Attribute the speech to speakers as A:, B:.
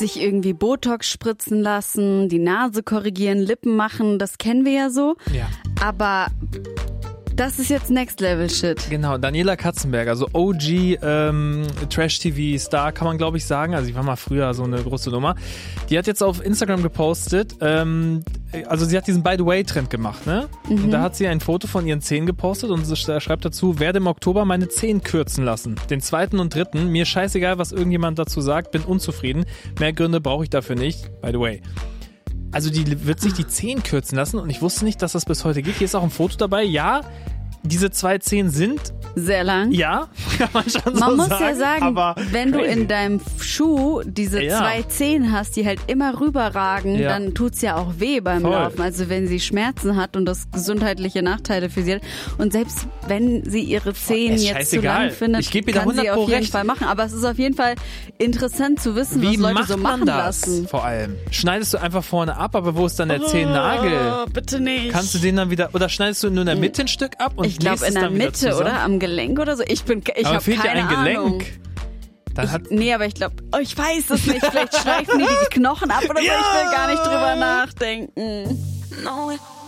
A: sich irgendwie Botox spritzen lassen, die Nase korrigieren, Lippen machen, das kennen wir ja so.
B: Ja.
A: Aber das ist jetzt Next-Level-Shit.
B: Genau, Daniela Katzenberger, so OG Trash-TV-Star, kann man glaube ich sagen. Also ich war mal früher so eine große Nummer. Die hat jetzt auf Instagram gepostet, also sie hat diesen By-the-Way-Trend gemacht, ne? Und da hat sie ein Foto von ihren Zähnen gepostet und sie schreibt dazu, werde im Oktober meine Zähne kürzen lassen. Den 2. und 3. Mir scheißegal, was irgendjemand dazu sagt, bin unzufrieden. Mehr Gründe brauche ich dafür nicht. By the way. Also die wird sich die Zähne kürzen lassen und ich wusste nicht, dass das bis heute geht. Hier ist auch ein Foto dabei. Ja, diese 2 Zähne sind
A: sehr lang.
B: Ja, kann man schon so sagen.
A: Man muss ja sagen,
B: aber
A: wenn
B: crazy.
A: du in deinem Schuh diese 2 Zehen hast, die halt immer rüberragen, dann tut's ja auch weh beim Laufen. Also wenn sie Schmerzen hat und das gesundheitliche Nachteile für sie hat. Und selbst wenn sie ihre Zehen jetzt zu lang findet, kann sie auf jeden Fall machen. Aber es ist auf jeden Fall interessant zu wissen, was Leute so machen lassen.
B: Vor allem. Schneidest du einfach vorne ab, aber wo ist dann der Zehennagel?
A: Bitte nicht.
B: Kannst du den dann wieder, oder schneidest du nur in der Mitte ein Stück ab und
A: ich glaube in der Mitte, oder? Am Gelenk oder so. Ich habe
B: fehlt
A: keine
B: dir ein
A: Ahnung.
B: Gelenk.
A: Nee, aber ich glaube, ich weiß es nicht. Vielleicht schleifen die Knochen ab oder so. Ich will gar nicht drüber nachdenken.
C: No.